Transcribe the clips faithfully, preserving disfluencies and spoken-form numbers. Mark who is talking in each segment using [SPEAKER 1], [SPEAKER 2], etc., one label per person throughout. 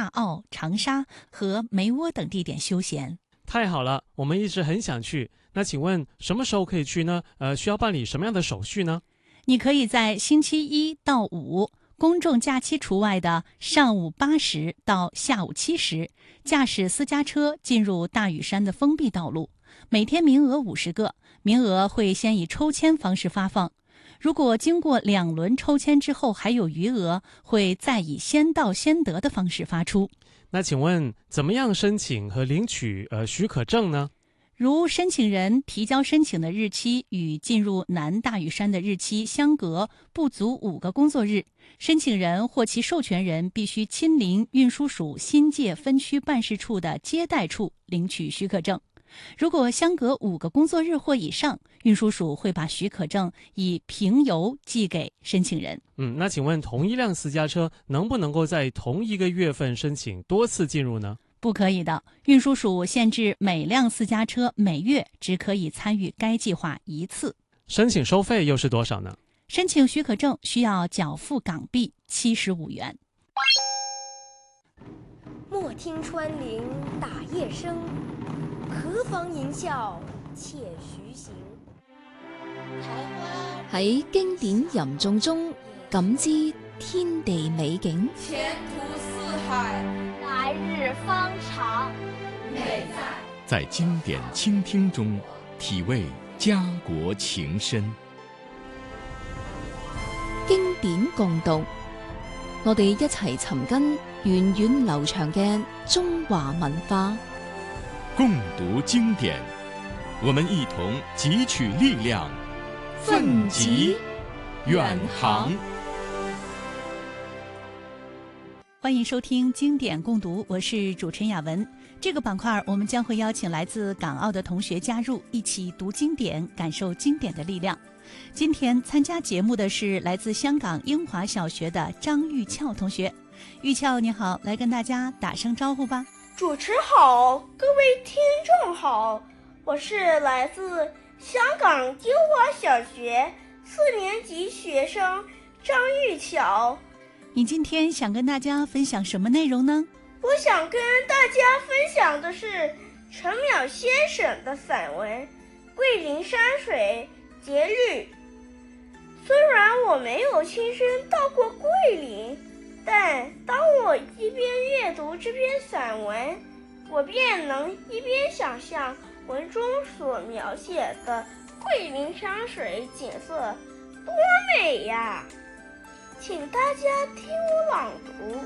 [SPEAKER 1] 澳、长沙和梅窝等地点休闲。
[SPEAKER 2] 太好了，我们一直很想去。那请问什么时候可以去呢？呃，需要办理什么样的手续呢？
[SPEAKER 1] 你可以在星期一到五，公众假期除外的上午八时到下午七时，驾驶私家车进入大屿山的封闭道路，每天名额五十个，名额会先以抽签方式发放。如果经过两轮抽签之后还有余额，会再以先到先得的方式发出。
[SPEAKER 2] 那请问怎么样申请和领取呃许可证呢？
[SPEAKER 1] 如申请人提交申请的日期与进入南大屿山的日期相隔不足五个工作日，申请人或其授权人必须亲临运输署新界分区办事处的接待处领取许可证。如果相隔五个工作日或以上，运输署会把许可证以平邮寄给申请人。
[SPEAKER 2] 嗯，那请问同一辆私家车能不能够在同一个月份申请多次进入呢？
[SPEAKER 1] 不可以的，运输署限制每辆私家车每月只可以参与该计划一次。
[SPEAKER 2] 申请收费又是多少呢？
[SPEAKER 1] 申请许可证需要缴付港币七十五元。
[SPEAKER 3] 莫听穿林打叶声，何妨吟啸且徐行。
[SPEAKER 4] 喺經典吟誦中感知天地美景，
[SPEAKER 5] 前途似海，
[SPEAKER 6] 来日方长。
[SPEAKER 5] 美
[SPEAKER 7] 在经典倾聽中體味家國情深。
[SPEAKER 4] 經典共讀，我哋一齊尋根源遠流長嘅中華文化。
[SPEAKER 7] 共讀經典，我們一同汲取力量，奮楫遠航。
[SPEAKER 1] 歡迎收聽經典共讀，我是主持人雅文。這個板塊我們將會邀請來自港澳的同學加入，一起讀經典，感受經典的力量。今天參加節目的是來自香港英華小學的張玉翹同學。玉翹你好，來跟大家打聲招呼吧。
[SPEAKER 8] 主持好，各位聽眾好，我是來自香港英華小學四年級學生張玉翹。
[SPEAKER 1] 你今天想跟大家分享什麼內容呢？
[SPEAKER 8] 我想跟大家分享的是陳淼先生的散文《桂林山水節律》。雖然我沒有親身到過桂林，但當我一邊閱讀這篇散文，我便能一邊想象文中所描寫的桂林山水景色多美呀！請大家聽我朗讀。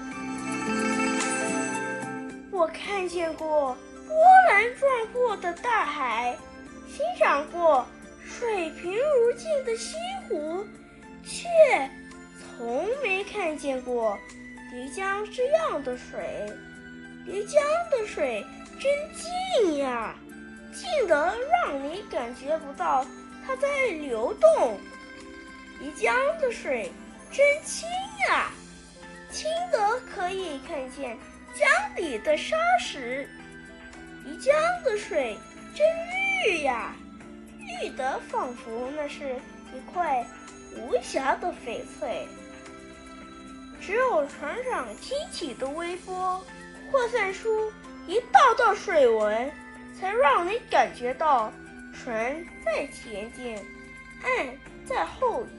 [SPEAKER 8] 我看見過波瀾壯闊的大海，欣賞過水平如鏡的西湖，卻從沒看見過漓江這樣的水。漓江的水真靜呀，靜得讓你感覺不到它在流動。漓江的水真清呀，清得可以看見江底的沙石。漓江的水真綠呀，綠得仿佛那是一塊無瑕的翡翠。只有船上激起的微波擴散出一道道水紋，才讓你感覺到船在前進，岸在後移。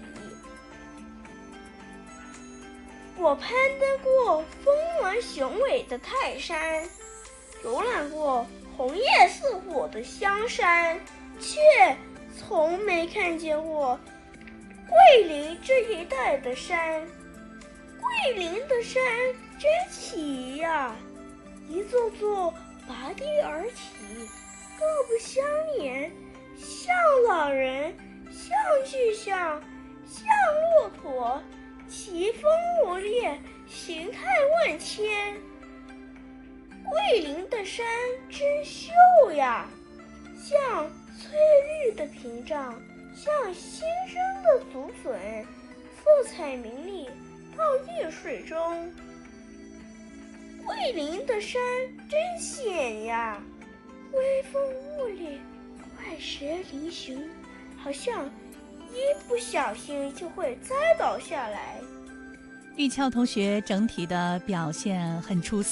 [SPEAKER 8] 我攀登過峰巒雄偉的泰山，遊覽過紅葉似火的香山，卻從沒看見過桂林這一帶的山。桂林的山真奇呀，一座座拔地而起，各不相連，像老人，像巨象，像駱駝，奇峰羅列，形態萬千。桂林的山真秀呀，像翠綠的屏障，像新生的竹筍，色彩明麗，倒映水中。桂林的山真險呀，微風兀立，怪蛇離尋，好像一不小心就會栽倒下來。
[SPEAKER 1] 玉翹同學整體的表現很出色。